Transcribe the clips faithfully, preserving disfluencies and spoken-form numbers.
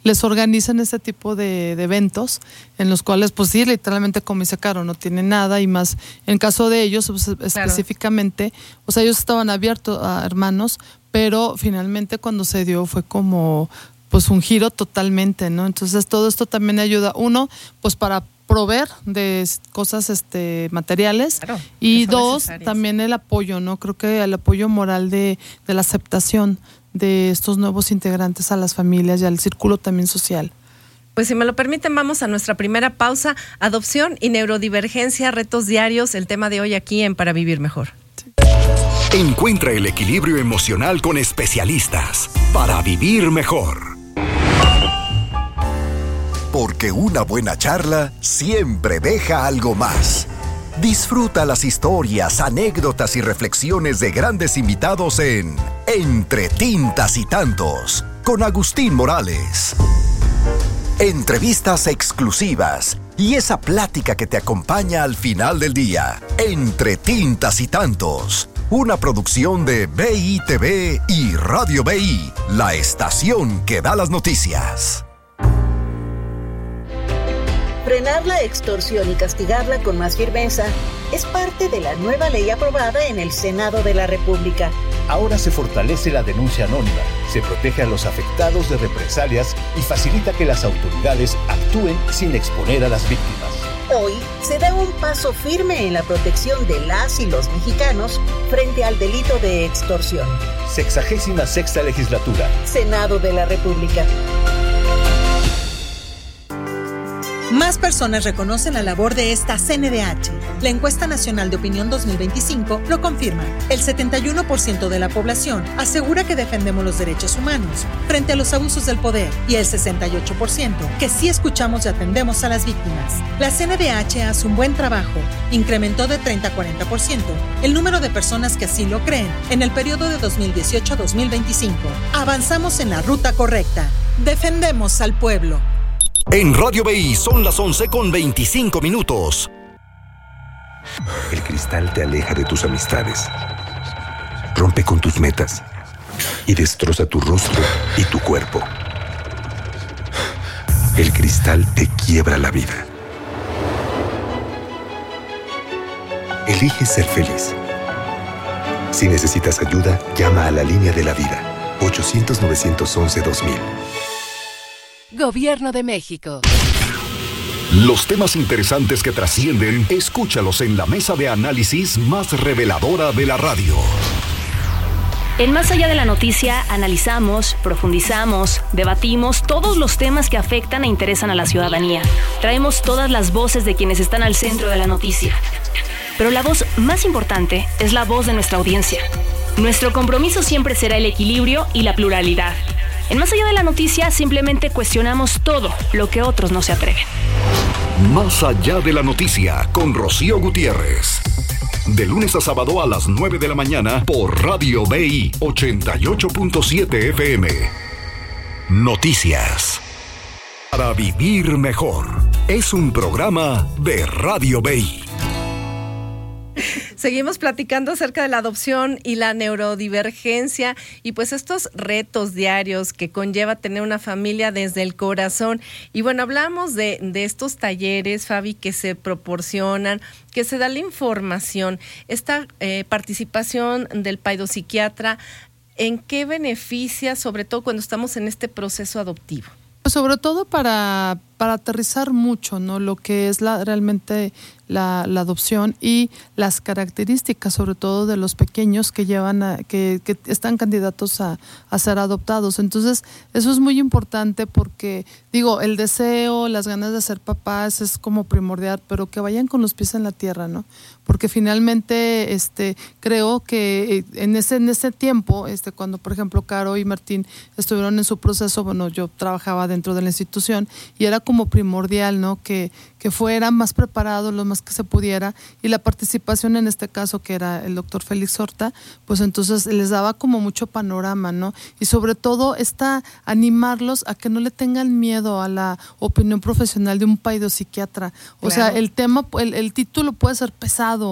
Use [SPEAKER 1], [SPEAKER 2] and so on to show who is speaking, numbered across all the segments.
[SPEAKER 1] les organizan este tipo de, de eventos en los cuales, pues sí, literalmente, como dice Caro, no tienen nada, y más en caso de ellos, pues, específicamente, claro. O sea, ellos estaban abiertos a hermanos, pero finalmente cuando se dio fue como, pues un giro totalmente, ¿no? Entonces todo esto también ayuda, uno, pues para proveer de cosas este materiales, claro, y dos, también el apoyo, ¿no? Creo que el apoyo moral de, de la aceptación de estos nuevos integrantes a las familias y al círculo también social.
[SPEAKER 2] Pues si me lo permiten, vamos a nuestra primera pausa. Adopción y neurodivergencia, retos diarios, el tema de hoy aquí en Para Vivir Mejor. Sí.
[SPEAKER 3] Encuentra el equilibrio emocional con especialistas para vivir mejor. Porque una buena charla siempre deja algo más. Disfruta las historias, anécdotas y reflexiones de grandes invitados en Entre Tintas y Tantos, con Agustín Morales. Entrevistas exclusivas y esa plática que te acompaña al final del día. Entre Tintas y Tantos, una producción de B I T V y Radio B I, la estación que da las noticias.
[SPEAKER 4] Frenar la extorsión y castigarla con más firmeza es parte de la nueva ley aprobada en el Senado de la República.
[SPEAKER 5] Ahora se fortalece la denuncia anónima, se protege a los afectados de represalias y facilita que las autoridades actúen sin exponer a las víctimas.
[SPEAKER 4] Hoy se da un paso firme en la protección de las y los mexicanos frente al delito de extorsión.
[SPEAKER 5] Sexagésima sexta legislatura.
[SPEAKER 4] Senado de la República.
[SPEAKER 6] Más personas reconocen la labor de esta C N D H. La Encuesta Nacional de Opinión dos mil veinticinco lo confirma. El setenta y uno por ciento de la población asegura que defendemos los derechos humanos frente a los abusos del poder, y el sesenta y ocho por ciento que sí escuchamos y atendemos a las víctimas. La C N D H hace un buen trabajo. Incrementó de treinta a cuarenta por ciento el número de personas que así lo creen en el periodo de dos mil dieciocho a dos mil veinticinco. Avanzamos en la ruta correcta. Defendemos al pueblo.
[SPEAKER 3] En Radio B I son las once con veinticinco minutos.
[SPEAKER 7] El cristal te aleja de tus amistades, rompe con tus metas y destroza tu rostro y tu cuerpo. El cristal te quiebra la vida. Elige ser feliz. Si necesitas ayuda, llama a la línea de la vida, ochocientos, novecientos once, dos mil.
[SPEAKER 8] Gobierno de México.
[SPEAKER 3] Los temas interesantes que trascienden, escúchalos en la mesa de análisis más reveladora de la radio.
[SPEAKER 9] En Más Allá de la Noticia, analizamos, profundizamos, debatimos todos los temas que afectan e interesan a la ciudadanía. Traemos todas las voces de quienes están al centro de la noticia. Pero la voz más importante es la voz de nuestra audiencia. Nuestro compromiso siempre será el equilibrio y la pluralidad. En Más Allá de la Noticia simplemente cuestionamos todo lo que otros no se atreven.
[SPEAKER 3] Más Allá de la Noticia con Rocío Gutiérrez. De lunes a sábado a las nueve de la mañana por Radio B I ochenta y ocho punto siete F M. Noticias. Para vivir mejor. Es un programa de Radio B I.
[SPEAKER 2] Seguimos platicando acerca de la adopción y la neurodivergencia y pues estos retos diarios que conlleva tener una familia desde el corazón. Y bueno, hablamos de, de estos talleres, Fabi, que se proporcionan, que se da la información, esta eh, participación del paidopsiquiatra, ¿en qué beneficia, sobre todo cuando estamos en este proceso adoptivo?
[SPEAKER 1] Pues sobre todo para, para aterrizar mucho, ¿no? Lo que es la realmente la, la adopción y las características, sobre todo de los pequeños que llevan a, que, que están candidatos a, a ser adoptados. Entonces, eso es muy importante porque, digo, el deseo, las ganas de ser papás es como primordial, pero que vayan con los pies en la tierra, ¿no? Porque finalmente, este, creo que en ese, en ese tiempo, este, cuando por ejemplo Caro y Martín estuvieron en su proceso, bueno, yo trabajaba dentro de la institución y era como primordial, ¿no? Que, que fueran más preparados lo más que se pudiera, y la participación en este caso que era el doctor Félix Horta, pues entonces les daba como mucho panorama, ¿no? Y sobre todo está animarlos a que no le tengan miedo a la opinión profesional de un paidopsiquiatra. O claro. sea, el tema, el, el título puede ser pesado,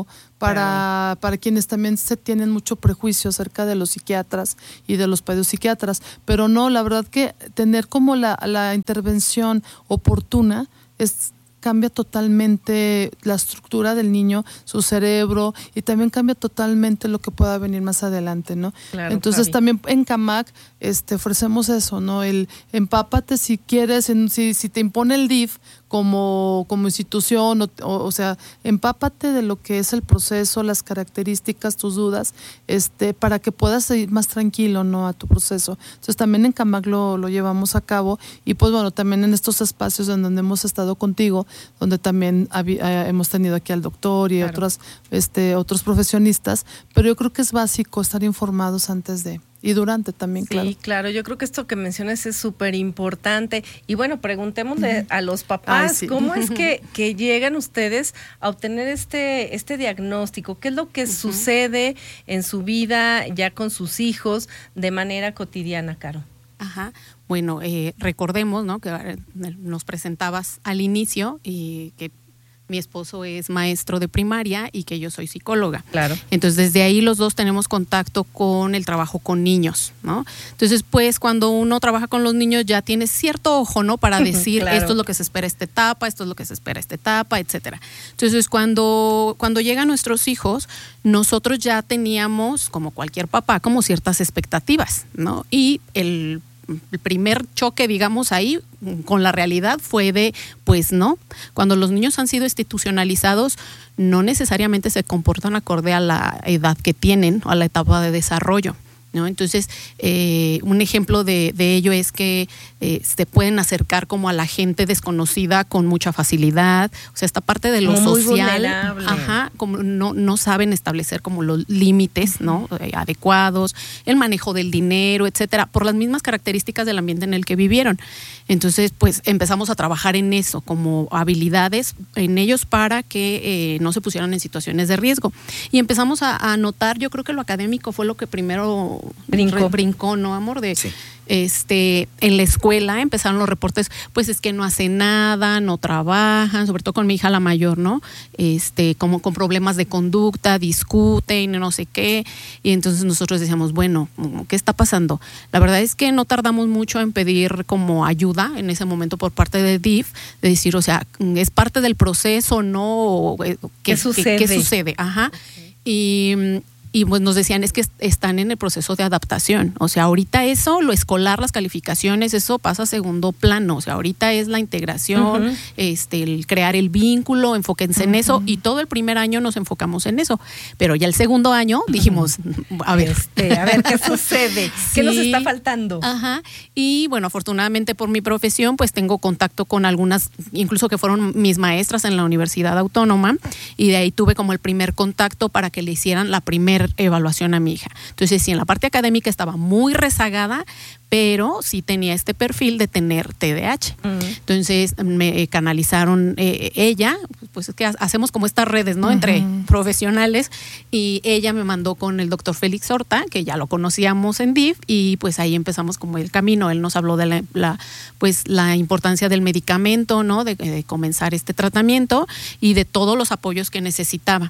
[SPEAKER 1] para,
[SPEAKER 2] claro.
[SPEAKER 1] para quienes también se tienen mucho prejuicio acerca de los psiquiatras y de los pedopsiquiatras, pero no, la verdad que tener como la, la intervención oportuna es cambia totalmente la estructura del niño, su cerebro, y también cambia totalmente lo que pueda venir más adelante, ¿no?
[SPEAKER 2] Claro,
[SPEAKER 1] Entonces
[SPEAKER 2] Fabi.
[SPEAKER 1] también en Camac este, ofrecemos eso, ¿no? El empápate si quieres, en, si, si te impone el D I F como, como institución, o, o, o sea, empápate de lo que es el proceso, las características, tus dudas, este, para que puedas ir más tranquilo, ¿no? A tu proceso. Entonces también en Camac lo, lo llevamos a cabo, y pues bueno, también en estos espacios en donde hemos estado contigo, donde también habi, eh, hemos tenido aquí al doctor y
[SPEAKER 2] claro.
[SPEAKER 1] otros, este, otros profesionistas, pero yo creo que es básico estar informados antes de, y durante también,
[SPEAKER 2] sí,
[SPEAKER 1] claro.
[SPEAKER 2] Sí, claro, yo creo que esto que mencionas es súper importante. Y bueno, preguntémosle uh-huh. a los papás,
[SPEAKER 1] Ay, sí.
[SPEAKER 2] ¿cómo es que, que llegan ustedes a obtener este, este diagnóstico? ¿Qué es lo que uh-huh. sucede en su vida ya con sus hijos de manera cotidiana, Caro?
[SPEAKER 8] Ajá. Bueno, eh, recordemos, ¿no?, que nos presentabas al inicio y que mi esposo es maestro de primaria y que yo soy psicóloga.
[SPEAKER 2] Claro.
[SPEAKER 8] Entonces, desde ahí los dos tenemos contacto con el trabajo con niños, ¿no? Entonces, pues, cuando uno trabaja con los niños ya tienes cierto ojo, ¿no?, para decir
[SPEAKER 2] claro.
[SPEAKER 8] esto es lo que se espera esta etapa, esto es lo que se espera esta etapa, etcétera. Entonces, cuando, cuando llegan nuestros hijos, nosotros ya teníamos, como cualquier papá, como ciertas expectativas, ¿no? Y el el primer choque, digamos, ahí con la realidad fue de, pues no, cuando los niños han sido institucionalizados, no necesariamente se comportan acorde a la edad que tienen o a la etapa de desarrollo, ¿no? Entonces, eh, un ejemplo de, de ello es que eh, se pueden acercar como a la gente desconocida con mucha facilidad, o sea, esta parte de lo
[SPEAKER 2] como
[SPEAKER 8] social,
[SPEAKER 2] muy
[SPEAKER 8] ajá, como no, no saben establecer como los límites, ¿no?, eh, adecuados, el manejo del dinero, etcétera, por las mismas características del ambiente en el que vivieron. Entonces, pues empezamos a trabajar en eso, como habilidades en ellos para que eh, no se pusieran en situaciones de riesgo. Y empezamos a, a notar, yo creo que lo académico fue lo que primero
[SPEAKER 2] brincó,
[SPEAKER 8] brincó ¿no, amor? De,
[SPEAKER 7] sí.
[SPEAKER 8] Este, en la escuela empezaron los reportes, pues es que no hacen nada, no trabajan, sobre todo con mi hija la mayor, ¿no? Este, como con problemas de conducta, discuten, no sé qué. Y entonces nosotros decíamos, bueno, ¿qué está pasando? La verdad es que no tardamos mucho en pedir como ayuda en ese momento por parte de D I F, de decir, o sea, ¿es parte del proceso, no? ¿Qué,
[SPEAKER 2] ¿Qué sucede?
[SPEAKER 8] ¿Qué, qué sucede? Ajá. Okay. Y... Y pues nos decían, es que están en el proceso de adaptación. O sea, ahorita eso, lo escolar, las calificaciones, eso pasa a segundo plano. O sea, ahorita es la integración, uh-huh. este, el crear el vínculo, enfóquense uh-huh. en eso. Y todo el primer año nos enfocamos en eso. Pero ya el segundo año dijimos, a ver.
[SPEAKER 2] Este, a ver, ¿qué sucede? Sí. ¿Qué nos está faltando?
[SPEAKER 8] Ajá. Y bueno, afortunadamente por mi profesión, pues tengo contacto con algunas, incluso que fueron mis maestras en la Universidad Autónoma. Y de ahí tuve como el primer contacto para que le hicieran la primera evaluación a mi hija. Entonces, sí, en la parte académica estaba muy rezagada, pero sí tenía este perfil de tener T D A H. Uh-huh. Entonces, me canalizaron eh, ella, pues es que hacemos como estas redes, ¿no? Uh-huh. Entre profesionales, y ella me mandó con el doctor Félix Horta, que ya lo conocíamos en D I F, y pues ahí empezamos como el camino. Él nos habló de la, la pues la importancia del medicamento, ¿no? De, de comenzar este tratamiento y de todos los apoyos que necesitaba.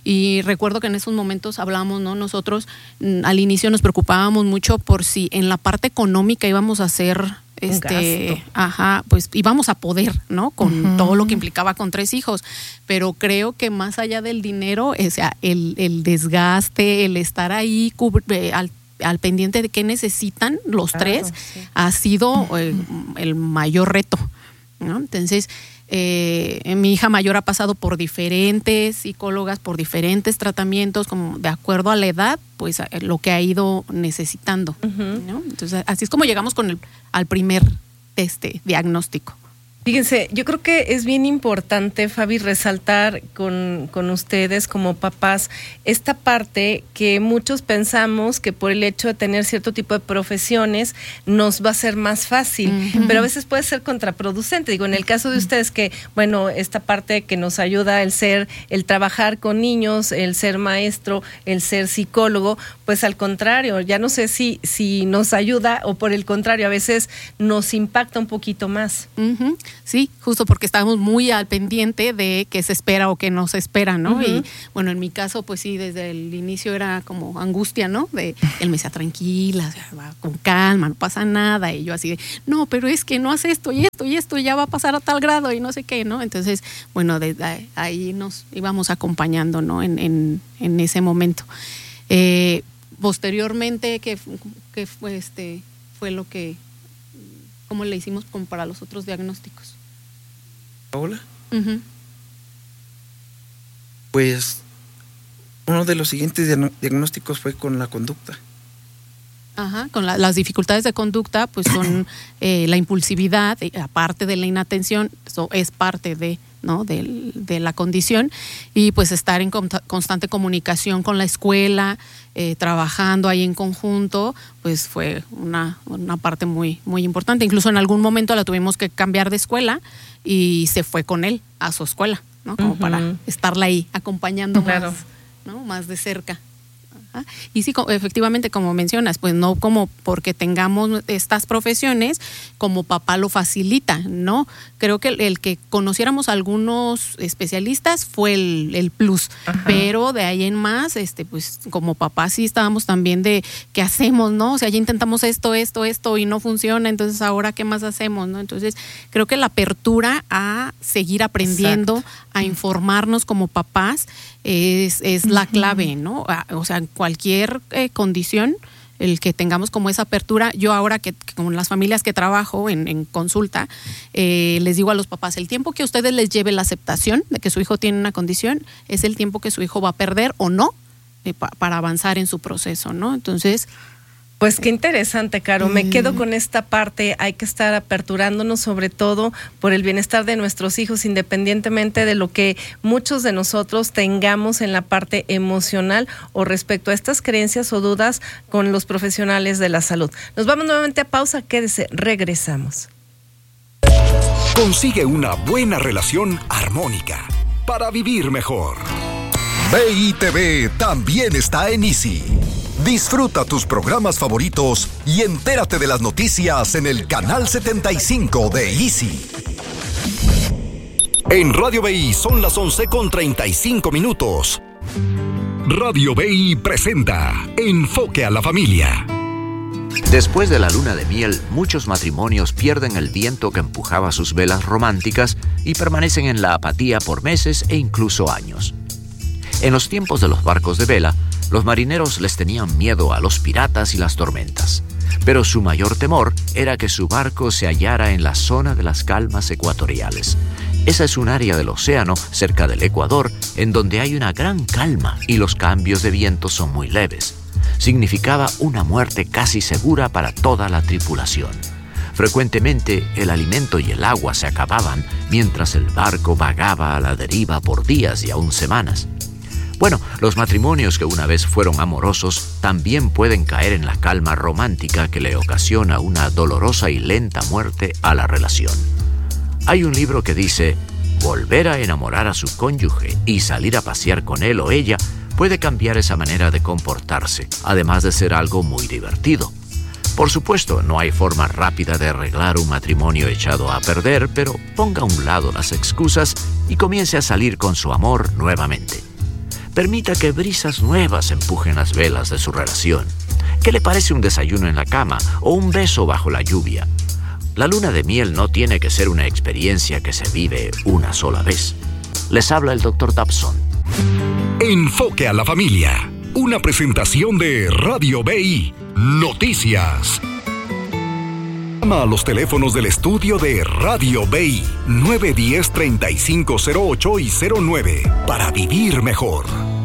[SPEAKER 8] Y recuerdo que en esos momentos hablábamos, ¿no? Nosotros m, al inicio nos preocupábamos mucho por si en la parte económica íbamos a hacer este, ajá, pues íbamos a poder, ¿no? Con uh-huh. todo lo que implicaba con tres hijos. Pero creo que más allá del dinero, o sea, el, el desgaste, el estar ahí cubri- eh, al al pendiente de qué necesitan los claro, tres, sí. ha sido eh, el mayor reto, ¿no? Entonces, eh, mi hija mayor ha pasado por diferentes psicólogas, por diferentes tratamientos, como de acuerdo a la edad, pues lo que ha ido necesitando, uh-huh. ¿no? Entonces, así es como llegamos con el al primer este diagnóstico.
[SPEAKER 2] Fíjense, yo creo que es bien importante, Fabi, resaltar con, con ustedes como papás esta parte que muchos pensamos que por el hecho de tener cierto tipo de profesiones nos va a ser más fácil, uh-huh. pero a veces puede ser contraproducente. Digo, en el caso de ustedes que, bueno, esta parte que nos ayuda el ser, el trabajar con niños, el ser maestro, el ser psicólogo, pues al contrario, ya no sé si, si nos ayuda o por el contrario, a veces nos impacta un poquito más.
[SPEAKER 8] Uh-huh. Sí, justo porque estábamos muy al pendiente de qué se espera o qué no se espera, ¿no? Uh-huh. Y bueno, en mi caso, pues sí, desde el inicio era como angustia, ¿no? De él me decía, tranquila, con calma, no pasa nada. Y yo así de, no, pero es que no hace esto y esto y esto, y ya va a pasar a tal grado y no sé qué, ¿no? Entonces, bueno, desde ahí nos íbamos acompañando, ¿no? En, en, en ese momento. Eh, posteriormente, ¿qué, qué fue, este, fue lo que, cómo le hicimos como para los otros diagnósticos?
[SPEAKER 10] Paola.
[SPEAKER 8] Uh-huh.
[SPEAKER 10] Pues uno de los siguientes diagnósticos fue con la conducta.
[SPEAKER 8] Ajá, con la, las dificultades de conducta, pues son eh, la impulsividad, eh, aparte de la inatención, eso es parte de, ¿no? de, de la condición, y pues estar en con, constante comunicación con la escuela, eh, trabajando ahí en conjunto, pues fue una, una parte muy, muy importante. Incluso en algún momento la tuvimos que cambiar de escuela y se fue con él a su escuela, ¿no? Como uh-huh. para estarla ahí acompañando claro. más, ¿no? más de cerca. Ajá. Y sí, efectivamente, como mencionas, pues no como porque tengamos estas profesiones, como papá lo facilita, ¿no? Creo que el, el que conociéramos a algunos especialistas fue el, el plus, Ajá. pero de ahí en más, este, pues como papá sí estábamos también de qué hacemos, ¿no? O sea, ya intentamos esto, esto, esto y no funciona, entonces ahora qué más hacemos, ¿no? Entonces creo que la apertura a seguir aprendiendo, Exacto. a informarnos como papás es, es la clave, ¿no? O sea, cualquier eh, condición, el que tengamos como esa apertura. Yo ahora que, que con las familias que trabajo en, en consulta, eh, les digo a los papás, el tiempo que a ustedes les lleve la aceptación de que su hijo tiene una condición, es el tiempo que su hijo va a perder o no eh, pa, para avanzar en su proceso, ¿no? Entonces...
[SPEAKER 2] Pues qué interesante, Caro. Mm. Me quedo con esta parte. Hay que estar aperturándonos, sobre todo por el bienestar de nuestros hijos, independientemente de lo que muchos de nosotros tengamos en la parte emocional o respecto a estas creencias o dudas con los profesionales de la salud. Nos vamos nuevamente a pausa. Quédese, regresamos.
[SPEAKER 3] Consigue una buena relación armónica para vivir mejor. V I T V también está en Easy. Disfruta tus programas favoritos y entérate de las noticias en el canal setenta y cinco de Easy. En Radio V I son las once con treinta y cinco minutos. Radio V I presenta Enfoque a la Familia.
[SPEAKER 11] Después de la luna de miel, muchos matrimonios pierden el viento que empujaba sus velas románticas y permanecen en la apatía por meses e incluso años. En los tiempos de los barcos de vela, los marineros les tenían miedo a los piratas y las tormentas, pero su mayor temor era que su barco se hallara en la zona de las calmas ecuatoriales. Esa es un área del océano cerca del Ecuador en donde hay una gran calma y los cambios de viento son muy leves. Significaba una muerte casi segura para toda la tripulación. Frecuentemente el alimento y el agua se acababan mientras el barco vagaba a la deriva por días y aún semanas. Bueno, los matrimonios que una vez fueron amorosos también pueden caer en la calma romántica que le ocasiona una dolorosa y lenta muerte a la relación. Hay un libro que dice, volver a enamorar a su cónyuge y salir a pasear con él o ella puede cambiar esa manera de comportarse, además de ser algo muy divertido. Por supuesto, no hay forma rápida de arreglar un matrimonio echado a perder, pero ponga a un lado las excusas y comience a salir con su amor nuevamente. Permita que brisas nuevas empujen las velas de su relación. ¿Qué le parece un desayuno en la cama o un beso bajo la lluvia? La luna de miel no tiene que ser una experiencia que se vive una sola vez. Les habla el doctor Tapson.
[SPEAKER 3] Enfoque a la Familia. Una presentación de Radio V I. Noticias. Llama a los teléfonos del estudio de Radio V I nueve uno cero, treinta y cinco cero ocho y cero nueve para vivir mejor.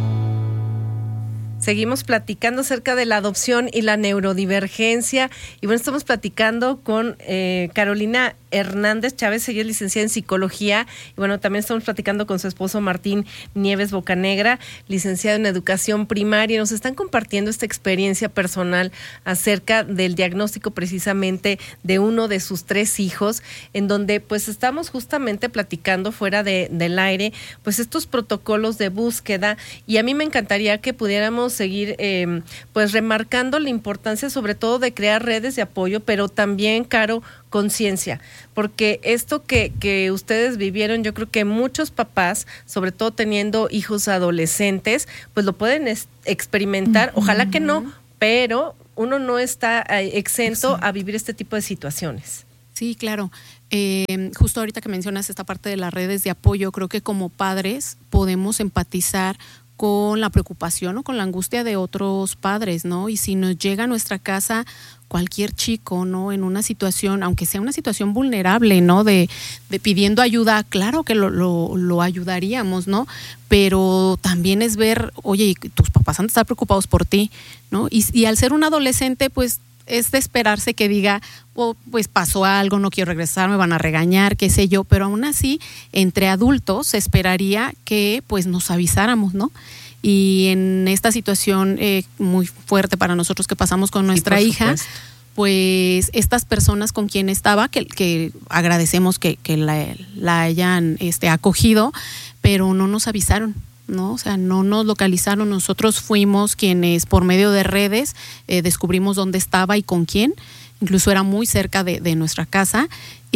[SPEAKER 2] Seguimos platicando acerca de la adopción y la neurodivergencia. Y bueno, estamos platicando con eh, Carolina Hernández Chávez, ella es licenciada en psicología. Y bueno, también estamos platicando con su esposo Martín Nieves Bocanegra, licenciado en educación primaria. Nos están compartiendo esta experiencia personal acerca del diagnóstico precisamente de uno de sus tres hijos, en donde pues estamos justamente platicando fuera de, del aire, pues estos protocolos de búsqueda. Y a mí me encantaría que pudiéramos seguir eh, pues remarcando la importancia sobre todo de crear redes de apoyo, pero también, Caro, conciencia, porque esto que, que ustedes vivieron, yo creo que muchos papás, sobre todo teniendo hijos adolescentes, pues lo pueden es, experimentar, uh-huh. Ojalá que no, pero uno no está eh, exento a vivir este tipo de situaciones.
[SPEAKER 8] Sí, claro. Eh, justo ahorita que mencionas esta parte de las redes de apoyo, creo que como padres podemos empatizar con la preocupación o con la angustia de otros padres, ¿no? Y si nos llega a nuestra casa cualquier chico, ¿no? En una situación, aunque sea una situación vulnerable, ¿no? De, de pidiendo ayuda, claro que lo, lo, lo ayudaríamos, ¿no? Pero también es ver, oye, tus papás han de estar preocupados por ti, ¿no? Y, y al ser un adolescente, pues es de esperarse que diga, oh, pues pasó algo, no quiero regresar, me van a regañar, qué sé yo, pero aún así, entre adultos se esperaría que pues nos avisáramos, ¿no? Y en esta situación eh, muy fuerte para nosotros que pasamos con nuestra sí, hija, supuesto. Pues estas personas con quien estaba, que, que agradecemos que, que la, la hayan este, acogido, pero no nos avisaron, ¿no? O sea, no nos localizaron. Nosotros fuimos quienes por medio de redes eh, descubrimos dónde estaba y con quién. Incluso era muy cerca de, de nuestra casa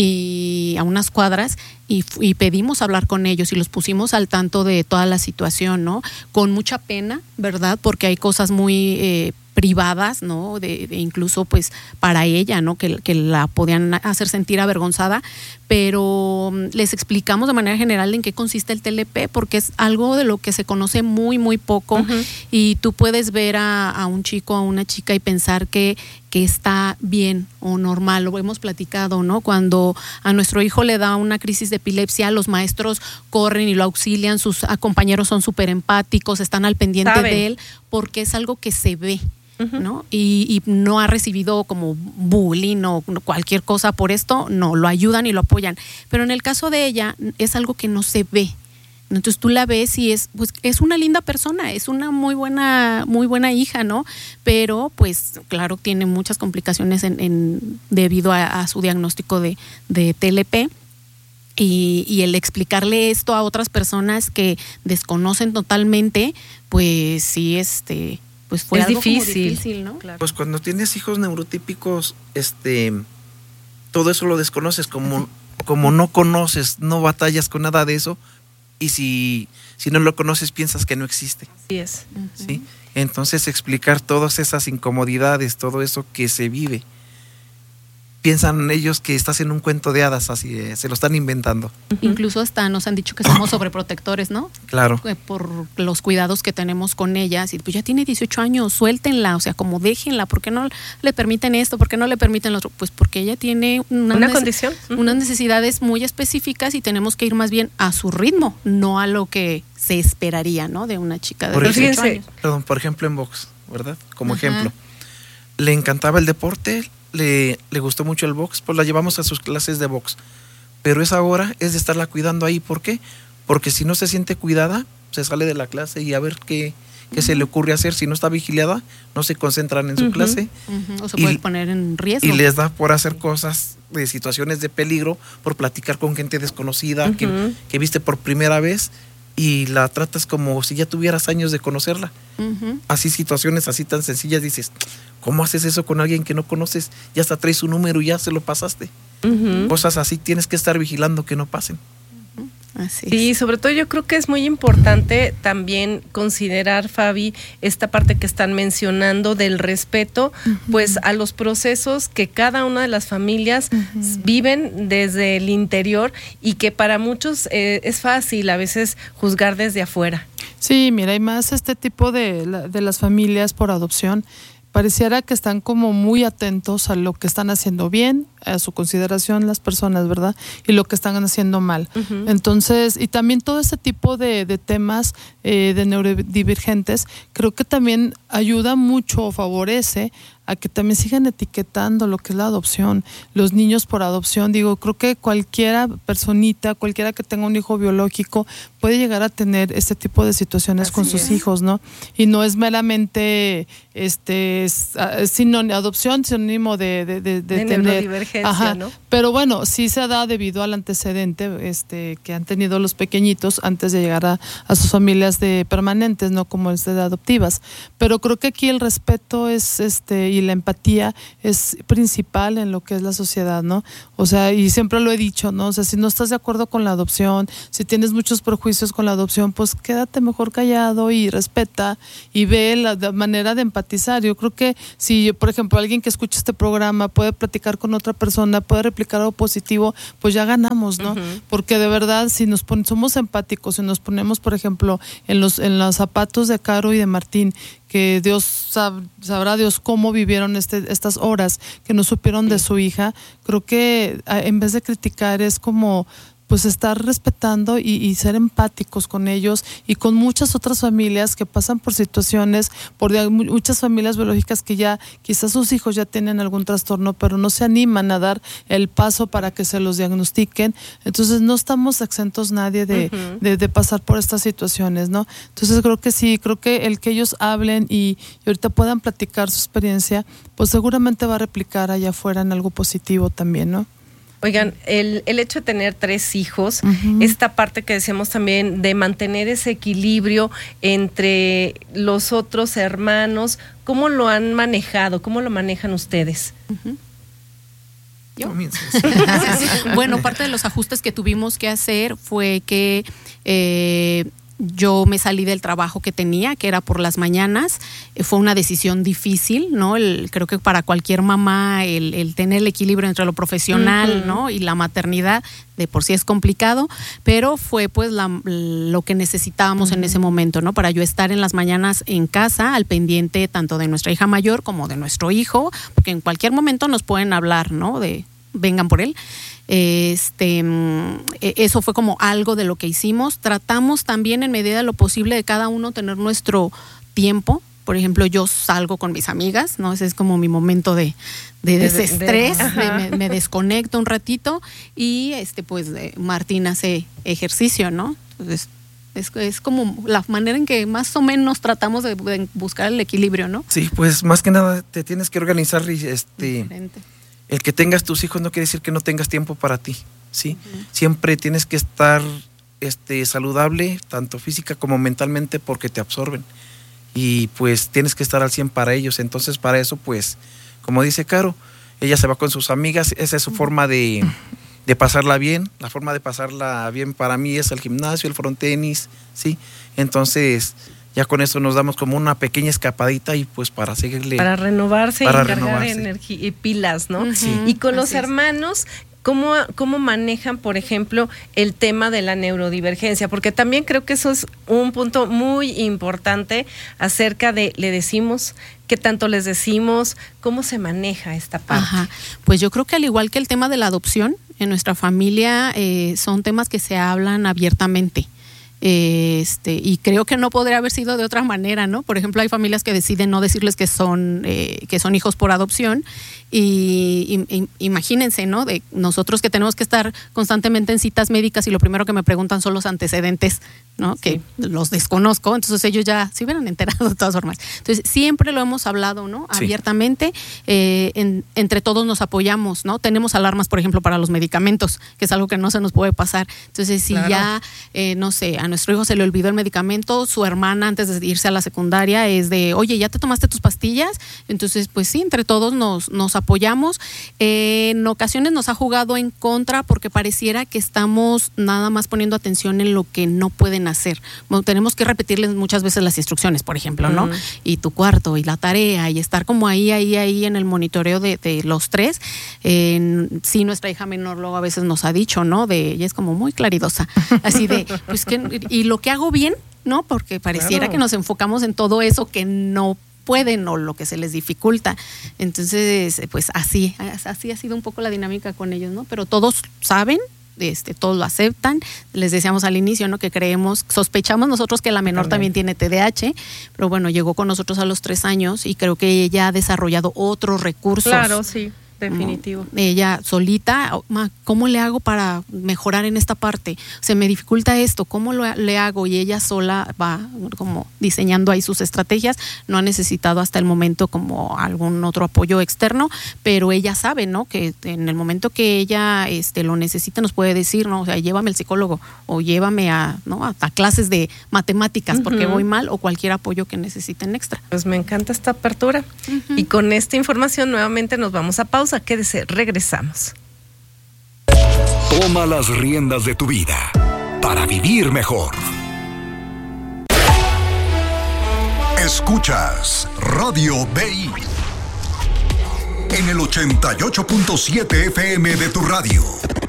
[SPEAKER 8] y a unas cuadras y, y pedimos hablar con ellos y los pusimos al tanto de toda la situación, ¿no? Con mucha pena, ¿verdad? Porque hay cosas muy eh, privadas, ¿no? De, de incluso pues para ella, ¿no? Que, que la podían hacer sentir avergonzada, pero les explicamos de manera general en qué consiste el T L P, porque es algo de lo que se conoce muy, muy poco. Uh-huh. Y tú puedes ver a, a un chico, a una chica y pensar que, que está bien o normal, lo hemos platicado, ¿no? Cuando a nuestro hijo le da una crisis de epilepsia, los maestros corren y lo auxilian, sus compañeros son súper empáticos, están al pendiente ¿Saben? de él, porque es algo que se ve. Uh-huh. ¿No? Y, y no ha recibido como bullying o cualquier cosa por esto, no, lo ayudan y lo apoyan. Pero en el caso de ella es algo que no se ve. Entonces tú la ves y es, pues, es una linda persona, es una muy buena, muy buena hija, ¿no? Pero, pues, claro, tiene muchas complicaciones en, en, debido a, a su diagnóstico de, de T L P. Y, y el explicarle esto a otras personas que desconocen totalmente, pues sí, este... pues fue
[SPEAKER 2] es
[SPEAKER 8] algo
[SPEAKER 2] difícil.
[SPEAKER 8] difícil, ¿no?
[SPEAKER 10] Claro. Pues cuando tienes hijos neurotípicos, este, todo eso lo desconoces, como, uh-huh. como no conoces, no batallas con nada de eso, y si, si no lo conoces piensas que no existe.
[SPEAKER 2] Así es.
[SPEAKER 10] Uh-huh. ¿Sí? Entonces explicar todas esas incomodidades, todo eso que se vive. Piensan ellos que estás en un cuento de hadas, así de, se lo están inventando.
[SPEAKER 8] Incluso hasta nos han dicho que somos sobreprotectores, ¿no?
[SPEAKER 10] Claro.
[SPEAKER 8] Por los cuidados que tenemos con ellas. Y pues ya tiene dieciocho años, suéltenla, o sea, como déjenla. ¿Por qué no le permiten esto? ¿Por qué no le permiten lo otro? Pues porque ella tiene una,
[SPEAKER 2] una
[SPEAKER 8] nece-
[SPEAKER 2] condición.
[SPEAKER 8] unas necesidades muy específicas y tenemos que ir más bien a su ritmo, no a lo que se esperaría, ¿no? De una chica de
[SPEAKER 10] por
[SPEAKER 8] dieciocho
[SPEAKER 10] ejemplo,
[SPEAKER 8] años.
[SPEAKER 10] Perdón, por ejemplo en box, ¿verdad? Como
[SPEAKER 8] Ajá.
[SPEAKER 10] ejemplo. Le encantaba el deporte, le, le gustó mucho el box, pues la llevamos a sus clases de box. Pero esa hora es de estarla cuidando ahí. ¿Por qué? Porque si no se siente cuidada, se sale de la clase y a ver qué, qué uh-huh. se le ocurre hacer. Si no está vigilada, no se concentran en su uh-huh. clase.
[SPEAKER 8] Uh-huh. O se
[SPEAKER 10] y,
[SPEAKER 8] puede poner en riesgo.
[SPEAKER 10] Y les da por hacer cosas de situaciones de peligro, por platicar con gente desconocida, uh-huh. que, que viste por primera vez, y la tratas como si ya tuvieras años de conocerla. Uh-huh. Así situaciones así tan sencillas, dices, ¿cómo haces eso con alguien que no conoces? Ya hasta traes su número y ya se lo pasaste. Uh-huh. Cosas así tienes que estar vigilando que no pasen.
[SPEAKER 8] Uh-huh. Así
[SPEAKER 2] sí,
[SPEAKER 8] es.
[SPEAKER 2] sobre todo yo creo que es muy importante también considerar, Fabi, esta parte que están mencionando del respeto, uh-huh. pues a los procesos que cada una de las familias uh-huh. viven desde el interior y que para muchos eh, es fácil a veces juzgar desde afuera.
[SPEAKER 1] Sí, mira, hay más este tipo de, de las familias por adopción. Pareciera que están como muy atentos a lo que están haciendo bien, a su consideración las personas, ¿verdad? Y lo que están haciendo mal. Uh-huh. Entonces, y también todo este tipo de, de temas eh, de neurodivergentes, creo que también ayuda mucho o favorece a que también sigan etiquetando lo que es la adopción, los niños por adopción. Digo, creo que cualquiera personita, cualquiera que tenga un hijo biológico puede llegar a tener este tipo de situaciones Así con sus es. hijos, ¿no? Y no es meramente este es, sino, adopción sinónimo de, de, de, de, de tener
[SPEAKER 2] neurodivergencia, ajá, ¿no?
[SPEAKER 1] Pero bueno, sí se da debido al antecedente este que han tenido los pequeñitos antes de llegar a, a sus familias de permanentes, no como este de adoptivas. Pero creo que aquí el respeto es este y la empatía es principal en lo que es la sociedad, ¿no? O sea, y siempre lo he dicho, ¿no? O sea, si no estás de acuerdo con la adopción, si tienes muchos prejuicios con la adopción, pues quédate mejor callado y respeta y ve la, la manera de empatizar. Yo creo que si, por ejemplo, alguien que escucha este programa puede platicar con otra persona, puede replicar algo positivo, pues ya ganamos, ¿no? Uh-huh. Porque de verdad, si nos pon, somos empáticos, si nos ponemos, por ejemplo, en los, en los zapatos de Caro y de Martín, que Dios sab, sabrá Dios cómo vivieron este, estas horas, que no supieron sí. de su hija, creo que en vez de criticar es como pues estar respetando y, y ser empáticos con ellos y con muchas otras familias que pasan por situaciones, por muchas familias biológicas que ya quizás sus hijos ya tienen algún trastorno, pero no se animan a dar el paso para que se los diagnostiquen. Entonces no estamos exentos nadie de, uh-huh. de, de pasar por estas situaciones, ¿no? Entonces creo que sí, creo que el que ellos hablen y, y ahorita puedan platicar su experiencia, pues seguramente va a replicar allá afuera en algo positivo también, ¿no?
[SPEAKER 2] Oigan, el, el hecho de tener tres hijos, uh-huh. esta parte que decíamos también de mantener ese equilibrio entre los otros hermanos, ¿cómo lo han manejado? ¿Cómo lo manejan ustedes?
[SPEAKER 8] Uh-huh. ¿Yo? Bueno, parte de los ajustes que tuvimos que hacer fue que eh, yo me salí del trabajo que tenía, que era por las mañanas. Eh, fue una decisión difícil, ¿no? El, creo que para cualquier mamá el, el tener el equilibrio entre lo profesional, uh-huh. ¿no? y la maternidad de por sí es complicado, pero fue pues la, lo que necesitábamos uh-huh. en ese momento, ¿no? Para yo estar en las mañanas en casa al pendiente tanto de nuestra hija mayor como de nuestro hijo, porque en cualquier momento nos pueden hablar, ¿no? De vengan por él. Este, eso fue como algo de lo que hicimos. Tratamos también en medida de lo posible de cada uno tener nuestro tiempo. Por ejemplo, yo salgo con mis amigas, ¿no? Ese es como mi momento de, de desestrés, de, de, de, me, me desconecto un ratito y este pues eh, Martín hace ejercicio, ¿no? Entonces es, es como la manera en que más o menos tratamos de, de buscar el equilibrio, ¿no?
[SPEAKER 10] Sí, pues más que nada te tienes que organizar y este Diferente. El que tengas tus hijos no quiere decir que no tengas tiempo para ti, ¿sí? Uh-huh. Siempre tienes que estar este, saludable, tanto física como mentalmente, porque te absorben. Y pues tienes que estar al cien para ellos. Entonces, para eso, pues, como dice Caro, ella se va con sus amigas, esa es su uh-huh. forma de, de pasarla bien. La forma de pasarla bien para mí es el gimnasio, el frontenis, ¿sí? Entonces, ya con eso nos damos como una pequeña escapadita y pues para seguirle.
[SPEAKER 2] Para renovarse para y cargar energía y pilas, ¿no?
[SPEAKER 10] Sí.
[SPEAKER 2] Y con los
[SPEAKER 8] Así
[SPEAKER 2] hermanos, ¿cómo, ¿cómo manejan, por ejemplo, el tema de la neurodivergencia? Porque también creo que eso es un punto muy importante acerca de, le decimos, qué tanto les decimos, cómo se maneja esta parte.
[SPEAKER 8] Ajá. Pues yo creo que al igual que el tema de la adopción, en nuestra familia eh, son temas que se hablan abiertamente. Este, y creo que no podría haber sido de otra manera, ¿no? Por ejemplo, hay familias que deciden no decirles que son eh, que son hijos por adopción y, y, y imagínense, ¿no? De nosotros que tenemos que estar constantemente en citas médicas y lo primero que me preguntan son los antecedentes, ¿no? Sí. Que los desconozco, entonces ellos ya se hubieran enterado de todas formas. Entonces siempre lo hemos hablado, ¿no? Sí. Abiertamente, eh, en, entre todos nos apoyamos, ¿no? Tenemos alarmas, por ejemplo, para los medicamentos, que es algo que no se nos puede pasar. Entonces si claro. ya, eh, no sé, a nuestro hijo se le olvidó el medicamento, su hermana antes de irse a la secundaria es de, oye, ¿ya te tomaste tus pastillas? Entonces, pues sí, entre todos nos, nos apoyamos. Eh, en ocasiones nos ha jugado en contra porque pareciera que estamos nada más poniendo atención en lo que no pueden hacer. Bueno, tenemos que repetirles muchas veces las instrucciones, por ejemplo, ¿no? Uh-huh. Y tu cuarto, y la tarea, y estar como ahí, ahí, ahí en el monitoreo de, de los tres. Eh, sí, nuestra hija menor luego a veces nos ha dicho, ¿no? De, ella es como muy claridosa, así de, pues que, y lo que hago bien, ¿no? Porque pareciera claro. que nos enfocamos en todo eso que no pueden o lo que se les dificulta. Entonces, pues así, así ha sido un poco la dinámica con ellos, ¿no? Pero todos saben este, todos lo aceptan. Les decíamos al inicio, ¿no? Que creemos, sospechamos nosotros que la menor también, también tiene T D A H, pero bueno, llegó con nosotros a los tres años y creo que ella ha desarrollado otros recursos.
[SPEAKER 2] Claro, sí. Definitivo.
[SPEAKER 8] ¿No? Ella solita, ¿cómo le hago para mejorar en esta parte? Se me dificulta esto, ¿cómo lo, le hago? Y ella sola va como diseñando ahí sus estrategias. No ha necesitado hasta el momento como algún otro apoyo externo, pero ella sabe, ¿no? Que en el momento que ella este, lo necesita nos puede decir, ¿no? O sea, llévame al psicólogo o llévame a, ¿no? a, a clases de matemáticas uh-huh. porque voy mal, o cualquier apoyo que necesiten extra.
[SPEAKER 2] Pues me encanta esta apertura. Uh-huh. Y con esta información nuevamente nos vamos a pausa. Quédese, regresamos.
[SPEAKER 3] Toma las riendas de tu vida para vivir mejor. Escuchas Radio B I en el ochenta y ocho punto siete F M de tu radio.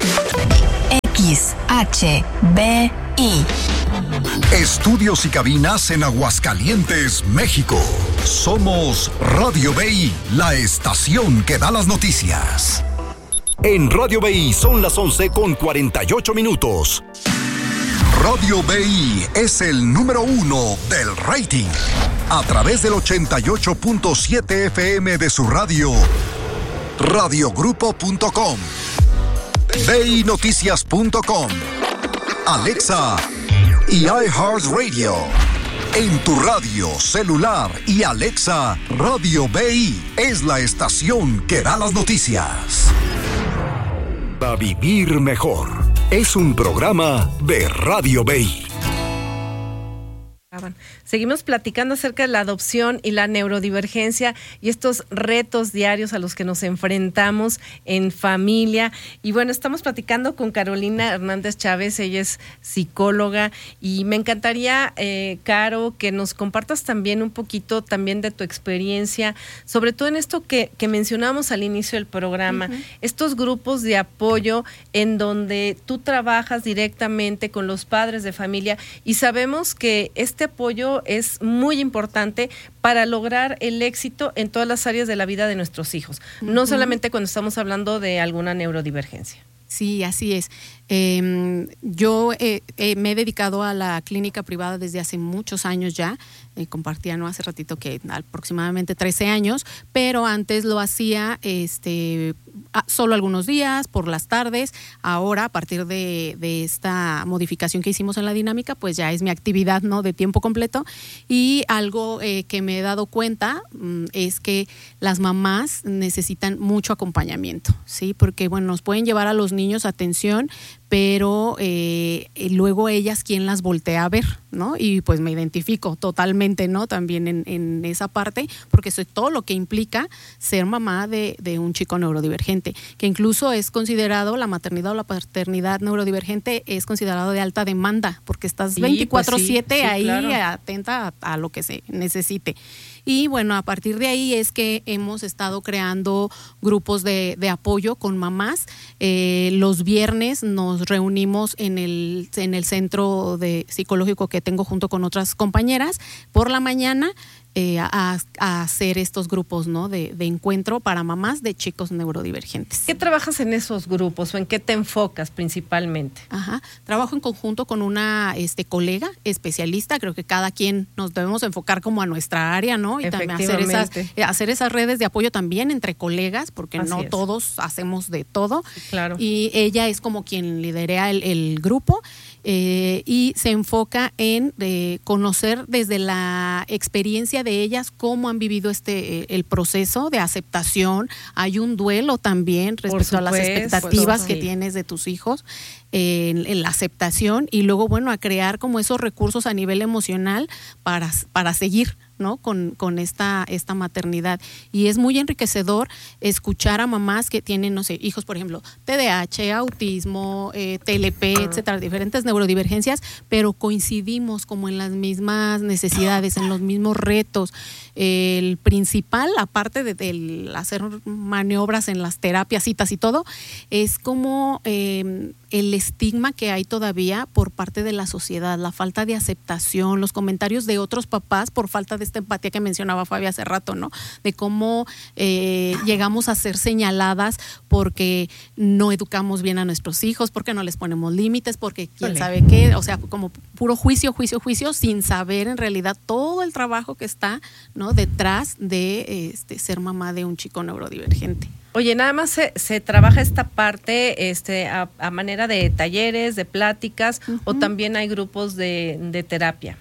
[SPEAKER 12] X H B I.
[SPEAKER 3] Estudios y cabinas en Aguascalientes, México. Somos Radio B I, la estación que da las noticias. En Radio B I son las once con cuarenta y ocho minutos. Radio B I es el número uno del rating. A través del ochenta y ocho punto siete F M de su radio, radiogrupo punto com, B I noticias punto com, Alexa y iHeartRadio. En tu radio, celular y Alexa, Radio B I es la estación que da las noticias. Para vivir mejor, es un programa de Radio B I.
[SPEAKER 2] Seguimos platicando acerca de la adopción y la neurodivergencia y estos retos diarios a los que nos enfrentamos en familia. Y bueno, estamos platicando con Carolina Hernández Chávez, ella es psicóloga, y me encantaría, eh, Caro, que nos compartas también un poquito también de tu experiencia, sobre todo en esto que, que mencionamos al inicio del programa, uh-huh. estos grupos de apoyo en donde tú trabajas directamente con los padres de familia, y sabemos que este apoyo es muy importante para lograr el éxito en todas las áreas de la vida de nuestros hijos, uh-huh. no solamente cuando estamos hablando de alguna neurodivergencia.
[SPEAKER 8] Sí, así es. Eh, yo eh, eh, me he dedicado a la clínica privada desde hace muchos años ya. Eh, compartía no hace ratito que aproximadamente trece años, pero antes lo hacía este, solo algunos días, por las tardes. Ahora, a partir de, de esta modificación que hicimos en la dinámica, pues ya es mi actividad, ¿no?, de tiempo completo. Y algo eh, que me he dado cuenta mm, es que las mamás necesitan mucho acompañamiento, ¿sí? Porque, bueno, nos pueden llevar a los niños atención, pero eh, luego ellas quién las voltea a ver, ¿no? Y pues me identifico totalmente, ¿no? También en, en esa parte, porque soy todo lo que implica ser mamá de, de un chico neurodivergente, que incluso es considerado, la maternidad o la paternidad neurodivergente es considerado de alta demanda, porque estás sí, veinticuatro siete pues sí, sí, ahí claro. atenta a, a lo que se necesite. Y bueno, a partir de ahí es que hemos estado creando grupos de, de apoyo con mamás. Eh, los viernes nos reunimos en el, en el centro de psicológico que tengo junto con otras compañeras por la mañana. Eh, a, a hacer estos grupos, ¿no?, de, de encuentro para mamás de chicos neurodivergentes.
[SPEAKER 2] ¿Qué trabajas en esos grupos o en qué te enfocas principalmente?
[SPEAKER 8] Ajá, trabajo en conjunto con una este, colega especialista. Creo que cada quien nos debemos enfocar como a nuestra área, ¿no? Y también hacer esas, hacer esas redes de apoyo también entre colegas, porque Así no es. todos hacemos de todo.
[SPEAKER 2] Sí, claro.
[SPEAKER 8] Y ella es como quien lidera el, el grupo. Eh, y se enfoca en eh, conocer desde la experiencia de ellas cómo han vivido este eh, el proceso de aceptación. Hay un duelo también respecto supuesto, a las expectativas que sí. tienes de tus hijos, eh, en, en la aceptación, y luego, bueno, a crear como esos recursos a nivel emocional para, para seguir, ¿no?, con, con esta, esta maternidad. Y es muy enriquecedor escuchar a mamás que tienen, no sé, hijos, por ejemplo, T D A H, autismo, eh, T L P, etcétera, diferentes neurodivergencias, pero coincidimos como en las mismas necesidades, en los mismos retos. El principal, aparte de, de hacer maniobras en las terapias, citas y todo, es como eh, el estigma que hay todavía por parte de la sociedad, la falta de aceptación, los comentarios de otros papás por falta de esta empatía que mencionaba Fabi hace rato, ¿no? De cómo eh, llegamos a ser señaladas porque no educamos bien a nuestros hijos, porque no les ponemos límites, porque quién
[SPEAKER 2] Vale.
[SPEAKER 8] sabe qué, o sea, como puro juicio, juicio, juicio, sin saber en realidad todo el trabajo que está, ¿no?, detrás de este, ser mamá de un chico neurodivergente.
[SPEAKER 2] Oye, nada más se, se trabaja esta parte este, a, a manera de talleres, de pláticas, uh-huh. o también hay grupos de, de terapia.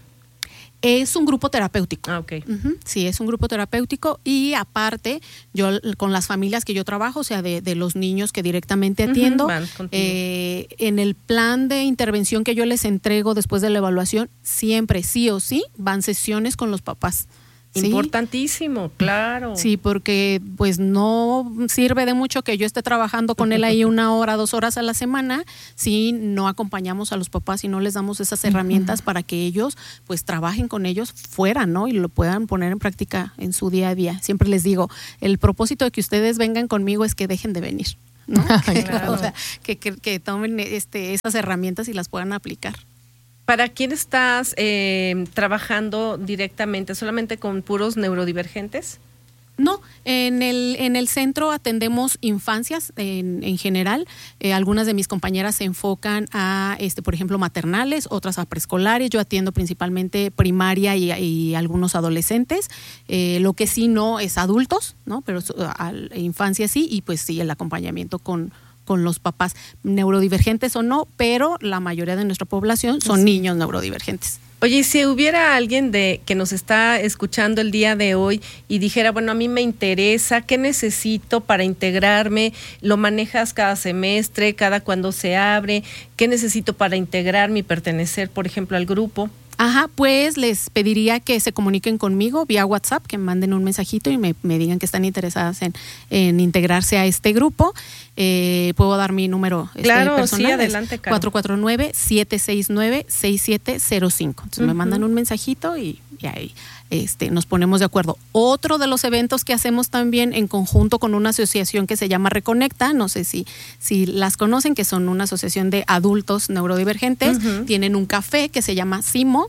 [SPEAKER 8] Es un grupo terapéutico.
[SPEAKER 2] Ah, ok.
[SPEAKER 8] Uh-huh. Sí, es un grupo terapéutico y aparte, yo con las familias que yo trabajo, o sea, de, de los niños que directamente atiendo, uh-huh, eh, en el plan de intervención que yo les entrego después de la evaluación, siempre, sí o sí, van sesiones con los papás. ¿Sí?
[SPEAKER 2] Importantísimo, claro.
[SPEAKER 8] Sí, porque pues no sirve de mucho que yo esté trabajando con él ahí una hora, dos horas a la semana, si no acompañamos a los papás y no les damos esas herramientas uh-huh. para que ellos pues trabajen con ellos fuera, ¿no? Y lo puedan poner en práctica en su día a día. Siempre les digo, el propósito de que ustedes vengan conmigo es que dejen de venir, ¿no? Claro. O sea, que, que, que tomen este, esas herramientas y las puedan aplicar.
[SPEAKER 2] ¿Para quién estás eh, trabajando directamente? ¿Solamente con puros neurodivergentes?
[SPEAKER 8] No, en el en el centro atendemos infancias en, en general. Eh, algunas de mis compañeras se enfocan a, este, por ejemplo, maternales, otras a preescolares. Yo atiendo principalmente primaria y, y algunos adolescentes. Eh, lo que sí no es adultos, ¿no? Pero a, a infancia sí, y pues sí el acompañamiento con con los papás, neurodivergentes o no, pero la mayoría de nuestra población son sí. niños neurodivergentes.
[SPEAKER 2] Oye, si hubiera alguien de que nos está escuchando el día de hoy y dijera, bueno, a mí me interesa, ¿qué necesito para integrarme? ¿Lo manejas cada semestre, cada cuando se abre? ¿Qué necesito para integrarme y pertenecer, por ejemplo, al grupo?
[SPEAKER 8] Ajá, pues les pediría que se comuniquen conmigo vía WhatsApp, que me manden un mensajito y me, me digan que están interesadas en, en integrarse a este grupo. Eh, puedo dar mi número
[SPEAKER 2] claro,
[SPEAKER 8] este, personal.
[SPEAKER 2] Sí, adelante, Caro.
[SPEAKER 8] cuatro cuatro nueve, siete seis nueve, seis siete cero cinco. Entonces uh-huh. me mandan un mensajito y, y ahí este, nos ponemos de acuerdo. Otro de los eventos que hacemos también en conjunto con una asociación que se llama Reconecta, no sé si, si las conocen, que son una asociación de adultos neurodivergentes, uh-huh. tienen un café que se llama Simo.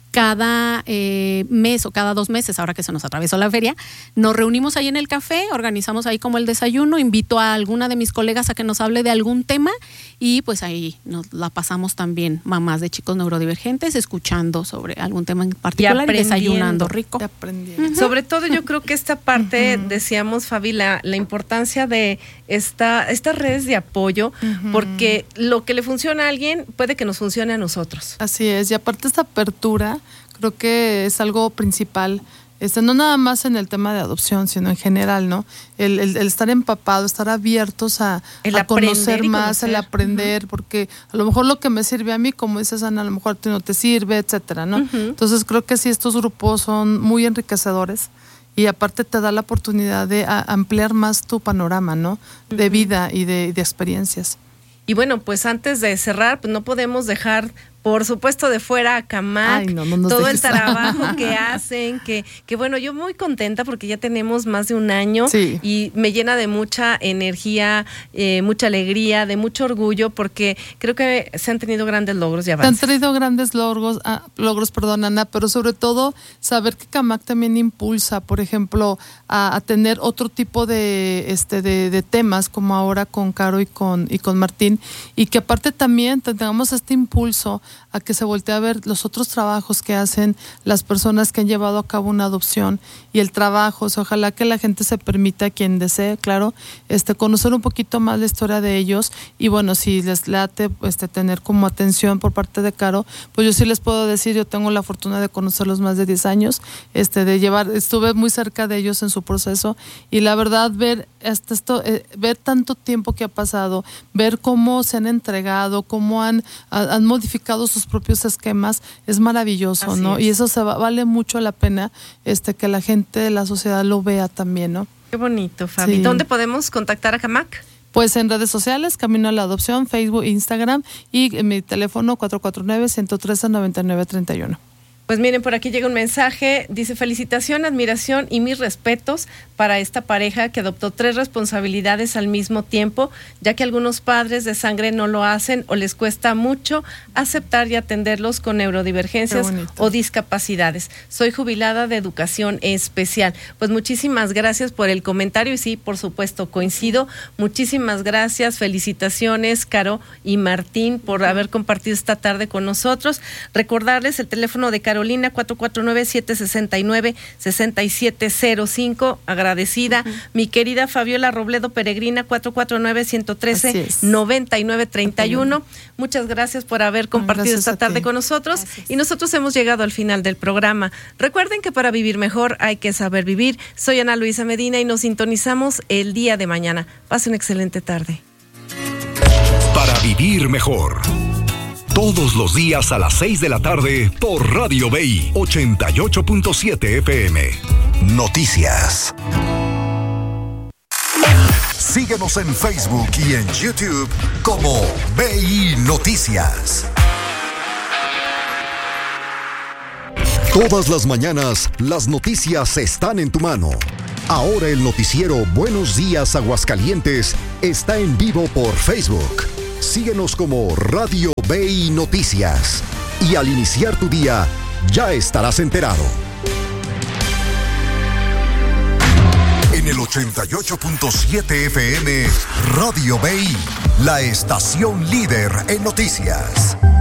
[SPEAKER 8] Cada eh, mes o cada dos meses, ahora que se nos atravesó la feria, nos reunimos ahí en el café, organizamos ahí como el desayuno, invito a alguna de mis colegas a que nos hable de algún tema y pues ahí nos la pasamos también mamás de chicos neurodivergentes escuchando sobre algún tema en particular y, y desayunando rico.
[SPEAKER 2] Uh-huh. Sobre todo yo creo que esta parte, uh-huh. decíamos Fabi, la, la importancia de esta, estas redes de apoyo, uh-huh. porque lo que le funciona a alguien puede que nos funcione a nosotros.
[SPEAKER 1] Así es, y aparte esta apertura creo que es algo principal, este, no nada más en el tema de adopción, sino en general, ¿no? El, el, el estar empapado, estar abiertos a, a conocer más, conocer. el aprender, uh-huh. porque a lo mejor lo que me sirve a mí, como dices Ana, a lo mejor a ti no te sirve, etcétera, ¿no? Uh-huh. Entonces creo que sí, estos grupos son muy enriquecedores y aparte te da la oportunidad de a, ampliar más tu panorama, ¿no? De uh-huh. vida y de, de experiencias.
[SPEAKER 2] Y bueno, pues antes de cerrar, pues no podemos dejar, por supuesto, de fuera a Camac,
[SPEAKER 1] Ay, no, no
[SPEAKER 2] todo
[SPEAKER 1] dejes.
[SPEAKER 2] el trabajo que hacen, que, que bueno, yo muy contenta porque ya tenemos más de un año
[SPEAKER 1] sí.
[SPEAKER 2] y me llena de mucha energía, eh, mucha alegría, de mucho orgullo, porque creo que se han tenido grandes logros y avances.
[SPEAKER 1] Se han tenido grandes logros, ah, logros, perdón, Ana, pero sobre todo saber que Camac también impulsa, por ejemplo, a, a tener otro tipo de, este, de, de temas, como ahora con Caro y con, y con Martín, y que aparte también tengamos este impulso a que se voltee a ver los otros trabajos que hacen las personas que han llevado a cabo una adopción y el trabajo. O sea, ojalá que la gente se permita, quien desee, claro, este, conocer un poquito más la historia de ellos y bueno, si les late este, tener como atención por parte de Caro, pues yo sí les puedo decir, yo tengo la fortuna de conocerlos más de diez años, este, de llevar, estuve muy cerca de ellos en su proceso y la verdad ver hasta esto, eh, ver tanto tiempo que ha pasado, ver cómo se han entregado, cómo han, han modificado sus propios esquemas, es maravilloso, Así ¿no? Es. Y eso se va, vale mucho la pena este, que la gente de la sociedad lo vea también, ¿no?
[SPEAKER 2] Qué bonito, Fabi. Sí. ¿Dónde podemos contactar a Camac?
[SPEAKER 1] Pues en redes sociales, Camino a la Adopción, Facebook, Instagram y en mi teléfono cuatro cuatro nueve, uno uno tres, nueve nueve tres uno.
[SPEAKER 2] Pues miren, por aquí llega un mensaje, dice: felicitación, admiración y mis respetos para esta pareja que adoptó tres responsabilidades al mismo tiempo, ya que algunos padres de sangre no lo hacen o les cuesta mucho aceptar y atenderlos con neurodivergencias o discapacidades. Soy jubilada de educación especial. Pues muchísimas gracias por el comentario y sí, por supuesto, coincido. Muchísimas gracias, felicitaciones, Caro y Martín, por haber compartido esta tarde con nosotros. Recordarles el teléfono de Carolina, cuatro cuatro nueve, siete seis nueve, seis siete cero cinco, agradecida. Uh-huh. Mi querida Fabiola Robledo Peregrina, cuatro cuatro nueve, uno uno tres, nueve nueve tres uno. Muchas gracias por haber compartido gracias esta tarde con nosotros. Gracias. Y nosotros hemos llegado al final del programa. Recuerden que para vivir mejor hay que saber vivir. Soy Ana Luisa Medina y nos sintonizamos el día de mañana. Pase una excelente tarde.
[SPEAKER 3] Para vivir mejor. Todos los días a las seis de la tarde por Radio B I ochenta y ocho punto siete F M. Noticias. Síguenos en Facebook y en YouTube como B I Noticias. Todas las mañanas, las noticias están en tu mano. Ahora el noticiero Buenos Días Aguascalientes está en vivo por Facebook. Síguenos como Radio B I Noticias. Y al iniciar tu día, ya estarás enterado. En el ochenta y ocho punto siete F M, Radio B I, la estación líder en noticias.